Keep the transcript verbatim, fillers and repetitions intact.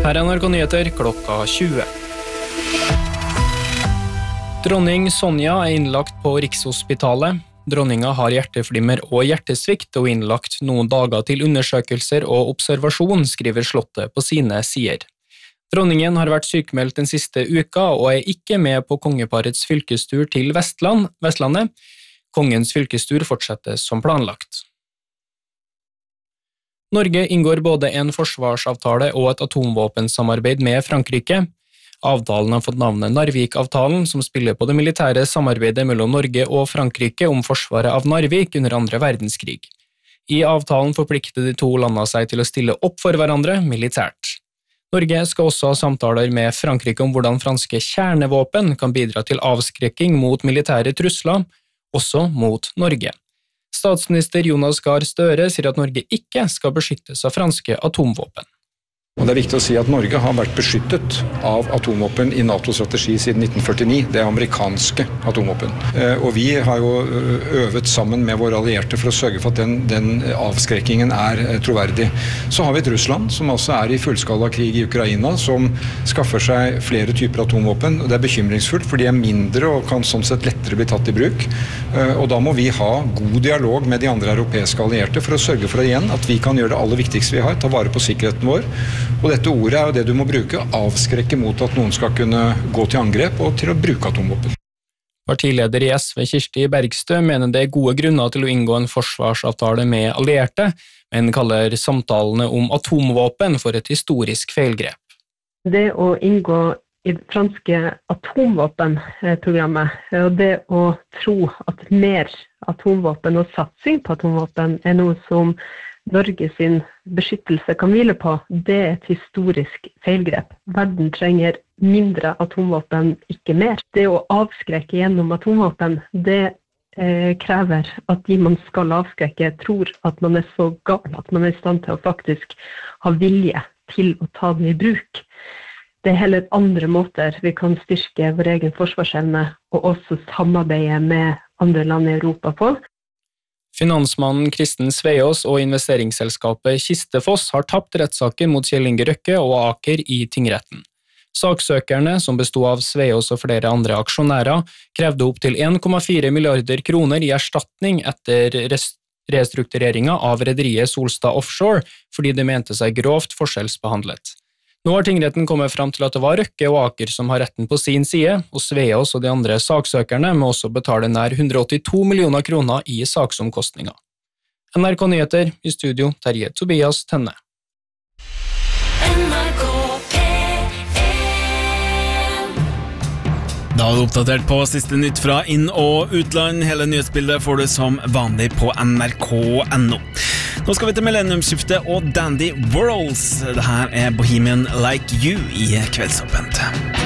Her er N R K Nyheter klokka tjue. Dronning Sonja er innlagt på Rikshospitalet. Dronninga har hjerteflimmer og hjertesvikt og innlagt noen dager til undersøkelser og observasjon, skriver Slottet på sine sider. Dronningen har vært sykmeldt den siste uka og er ikke med på kongeparets fylkestur til Vestland, Vestlandet. Kongens fylkestur fortsetter som planlagt. Norge inngår både en forsvarsavtale og et atomvåpensamarbeid med Frankrike. Avtalen har fått navnet Narvik-avtalen, som spiller på det militære samarbeidet mellom Norge og Frankrike om forsvaret av Narvik under andre verdenskrig. I avtalen forplikter de to landene seg til å stille opp for hverandre militært. Norge skal også ha samtaler med Frankrike om hvordan franske kjernevåpen kan bidra til avskrekking mot militære trusler, også mot Norge. Statsminister Jonas Gahr Støre sier at Norge ikke skal beskyttes av franske atomvåpen. Og det er viktig å si at Norge har vært beskyttet av atomvåpen i NATO-strategi siden nitten førtini. Det er amerikanske atomvåpen. Og vi har jo øvet sammen med våre allierte for å sørge for at den, den avskrekkingen er troverdig. Så har vi et Russland som altså er i fullskala krig i Ukraina, som skaffer seg flere typer atomvåpen. Det er bekymringsfullt, for de er mindre og kan sånn sett lettere bli tatt i bruk. Og da må vi ha god dialog med de andre europeiske allierte for å sørge for igjen at vi kan gjøre det aller viktigste vi har, ta vare på sikkerheten vår. Og dette ordet er jo det du må bruke, avskrekke mot at noen skal kunne gå til angrep og til å bruke atomvåpen. Partileder i S V Kirsti Bergstø mener det er gode grunner til å inngå en forsvarsavtale med allierte, men kaller samtalene om atomvåpen for et historisk feilgrep. Det å inngå i det franske atomvåpenprogrammet, og det å tro at mer atomvåpen og satsing på atomvåpen er noe som Norge sin beskyttelse kan hvile på, det er et historisk feilgrep. Verden trenger mindre atomvåpen, ikke mer. Det å avskrekke gjennom atomvåpen, det eh, krever at de man skal avskrekke tror at man er så gal, at man er i stand til å faktisk ha vilje til å ta det i bruk. Det er heller andre måter vi kan styrke vår egen forsvarsevne og også samarbeide med andre land i Europa på. Finansmannen Kristen Sveås og investeringsselskapet Kistefoss har tapt rettssaken mot Kjell Inge Røkke og Aker i tingretten. Saksøkerne, som bestod av Sveås og flere andre aksjonærer, krevde opp til en komma fire milliarder kroner i erstatning etter restruktureringen av rederiet Solstad Offshore, fordi de mente seg grovt forskjellsbehandlet. Nå har tingretten kommet fram til at det var Røkke og Aker som har retten på sin side, og Sveås og de andre saksøkerne må også betale nær hundre åttito millioner kroner i saksomkostninger. N R K Nyheter, i studio Terje Tobias Tenne. Da er du oppdatert på siste nytt fra inn- og utland. Hele nyhetsbildet får du som vanlig på N R K punktum no. Nå skal vi til millenniumsskiftet og Dandy Worlds. Dette er Bohemian Like You i Kveldsåpent.